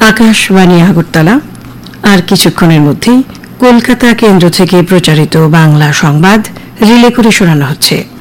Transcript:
আকাশবাণী আগরতলা আর কিছুক্ষণের মধ্যেই কলকাতা কেন্দ্র থেকে প্রচারিত বাংলা সংবাদ রিলে করে শোনানো হচ্ছে।